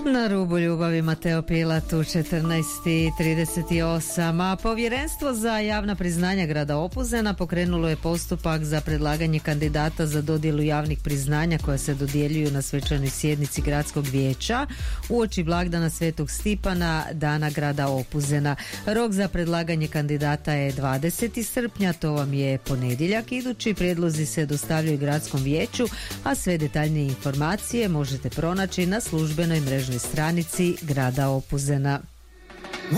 Na rubu ljubavi Mateo Pilat u 14:38, a Povjerenstvo za javna priznanja grada Opuzena pokrenulo je postupak za predlaganje kandidata za dodjelu javnih priznanja koja se dodjeljuju na svečanoj sjednici gradskog vijeća uoči blagdana Svetog Stipana, dana grada Opuzena. Rok za predlaganje kandidata je 20. srpnja, to vam je ponedjeljak idući. Prijedlozi se dostavljaju gradskom vijeću, a sve detaljnije informacije možete pronaći na službenoj mrežnoj stranici grada Opuzena.